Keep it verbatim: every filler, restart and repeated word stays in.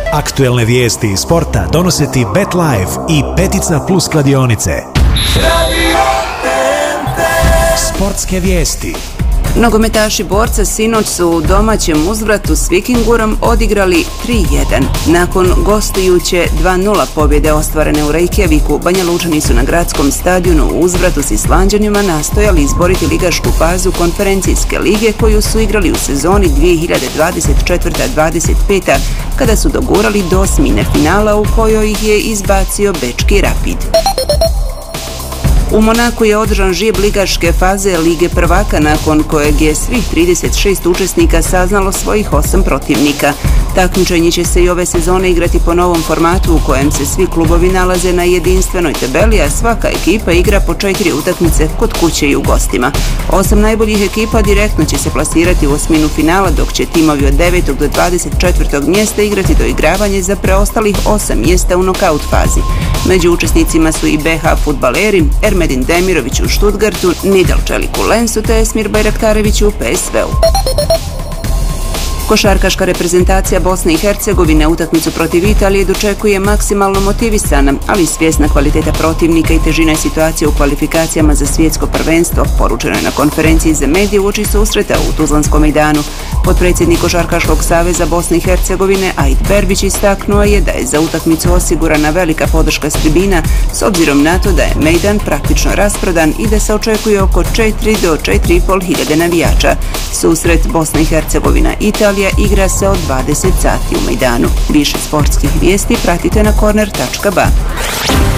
Aktuelne vijesti iz sporta donose ti BetLife i Petica Plus kladionice. Sportske vijesti. Nogometaši Borca sinoć su u domaćem uzvratu s Vikingurom odigrali tri jedan. Nakon gostujuće dva nula pobjede ostvarene u Reykjaviku, Banjalučani su na gradskom stadionu u uzvratu s Islanđanima nastojali izboriti ligašku fazu konferencijske lige koju su igrali u sezoni dvije hiljade dvadeset četvrte dvadeset pete kada su dogurali do osmine finala u kojoj ih je izbacio bečki Rapid. U Monaku je održan žijeb ligaške faze Lige prvaka nakon kojeg je svih trideset šest učesnika saznalo svojih osam protivnika. Takmičenje će se i ove sezone igrati po novom formatu u kojem se svi klubovi nalaze na jedinstvenoj tabeli, a svaka ekipa igra po četiri utakmice kod kuće i u gostima. Osam najboljih ekipa direktno će se plasirati u osminu finala, dok će timovi od devetog do dvadeset četvrtog mjesta igrati doigravanje za preostalih osam mjesta u nokaut fazi. Među učesnicima su i be ha fudbaleri, Ermedin Demirović u Stuttgartu, Nidal Čelik u Lensu te Esmir Bajraktarević u pe es veu. Košarkaška reprezentacija Bosne i Hercegovine utakmicu protiv Italije dočekuje maksimalno motivisana, ali svjesna kvaliteta protivnika i težine situacije u kvalifikacijama za svjetsko prvenstvo, poručeno je na konferenciji za medije uoči susreta u Tuzlanskom mejdanu. Potpredsjednik Košarkaškog saveza Bosne i Hercegovine Ait Berbić istaknuo je da je za utakmicu osigurana velika podrška s tribina s obzirom na to da je mejdan praktično rasprodan i da se očekuje oko četiri do četiri i pol hiljade navijača. Susret Bosna i Hercegovina Italija igra se od dvadeset sati u mejdanu. Više sportskih vijesti pratite na korner tačka ba.